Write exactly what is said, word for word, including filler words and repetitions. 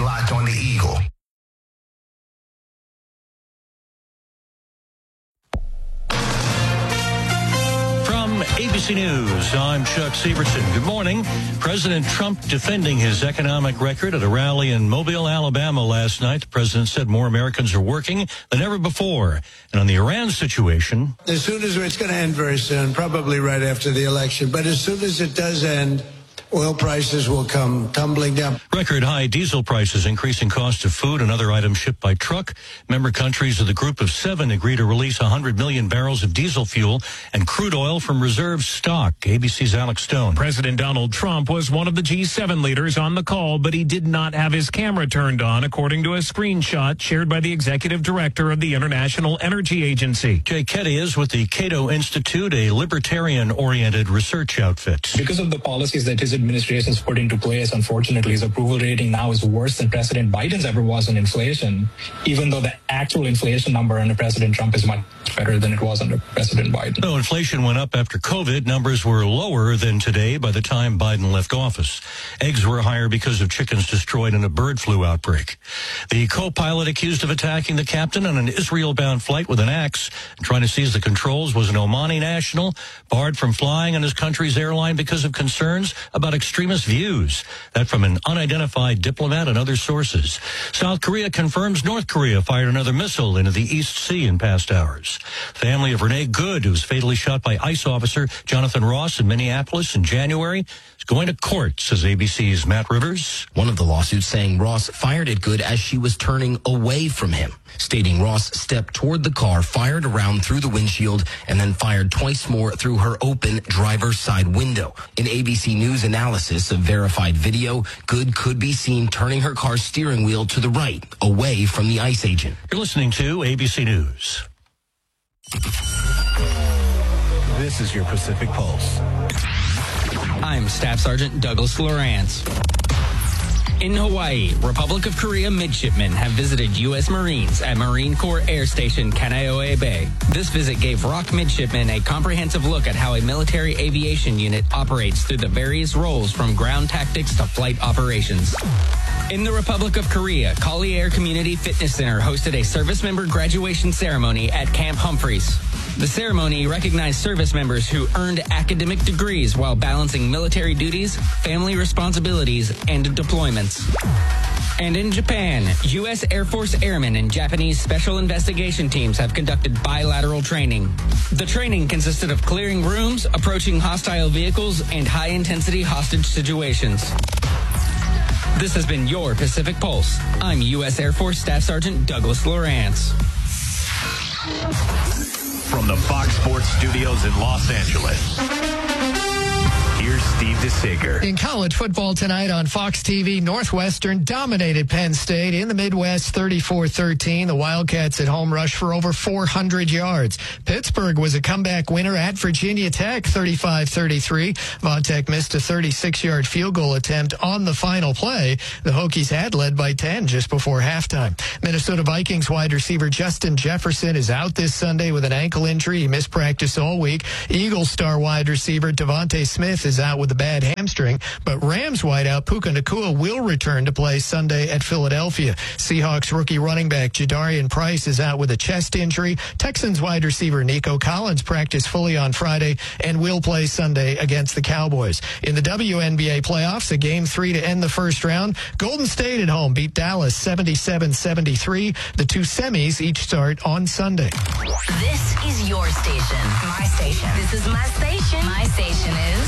Locked on the Eagle. From A B C News, I'm Chuck Severson. Good morning. President Trump defending his economic record at a rally in Mobile, Alabama last night. The president said more Americans are working than ever before. And on the Iran situation, as soon as it's going to end very soon, probably right after the election, but as soon as it does end, oil prices will come tumbling down. Record high diesel prices, increasing costs of food and other items shipped by truck. Member countries of the Group of Seven agree to release one hundred million barrels of diesel fuel and crude oil from reserve stock. A B C's Alex Stone. President Donald Trump was one of the G seven leaders on the call, but he did not have his camera turned on, according to a screenshot shared by the executive director of the International Energy Agency. Jay Ketty is with the Cato Institute, a libertarian-oriented research outfit. Because of the policies that his administration has put into place, unfortunately, his approval rating now is worse than President Biden's ever was on inflation, even though the actual inflation number under President Trump is much better than it was under President Biden. So inflation went up after COVID. Numbers were lower than today by the time Biden left office. Eggs were higher because of chickens destroyed in a bird flu outbreak. The co-pilot accused of attacking the captain on an Israel-bound flight with an axe and trying to seize the controls was an Omani national, barred from flying on his country's airline because of concerns about extremist views. That from an unidentified diplomat and other sources. South Korea confirms North Korea fired another missile into the East Sea in past hours. Family of Renee Good, who was fatally shot by ICE officer Jonathan Ross in Minneapolis in January, is going to court, says A B C's Matt Rivers. One of the lawsuits saying Ross fired at Good as she was turning away from him, stating Ross stepped toward the car, fired around through the windshield, and then fired twice more through her open driver's side window. In A B C News analysis of verified video, Good could be seen turning her car's steering wheel to the right, away from the ICE agent. You're listening to A B C News. This is your Pacific Pulse. I'm Staff Sergeant Douglas Lawrence. In Hawaii, Republic of Korea midshipmen have visited U S Marines at Marine Corps Air Station Kaneohe Bay. This visit gave ROK midshipmen a comprehensive look at how a military aviation unit operates through the various roles from ground tactics to flight operations. In the Republic of Korea, Collier Community Fitness Center hosted a service member graduation ceremony at Camp Humphreys. The ceremony recognized service members who earned academic degrees while balancing military duties, family responsibilities, and deployments. And in Japan, U S Air Force airmen and Japanese special investigation teams have conducted bilateral training. The training consisted of clearing rooms, approaching hostile vehicles, and high-intensity hostage situations. This has been your Pacific Pulse. I'm U S Air Force Staff Sergeant Douglas Lawrence. From the Fox Sports Studios in Los Angeles, here's Steve DeSager. In college football tonight on Fox T V, Northwestern dominated Penn State in the Midwest thirty-four thirteen. The Wildcats at home rushed for over four hundred yards. Pittsburgh was a comeback winner at Virginia Tech thirty-five thirty-three. Vautech missed a thirty-six-yard field goal attempt on the final play. The Hokies had led by ten just before halftime. Minnesota Vikings wide receiver Justin Jefferson is out this Sunday with an ankle injury. He missed practice all week. Eagles star wide receiver Devontae Smith is out with a bad hamstring, but Rams wideout Puka Nacua will return to play Sunday at Philadelphia. Seahawks rookie running back Jadarian Price is out with a chest injury. Texans wide receiver Nico Collins practiced fully on Friday and will play Sunday against the Cowboys. In the W N B A playoffs, a game three to end the first round. Golden State at home beat Dallas seventy-seven seventy-three. The two semis each start on Sunday. This is your station. My station. This is my station. My station is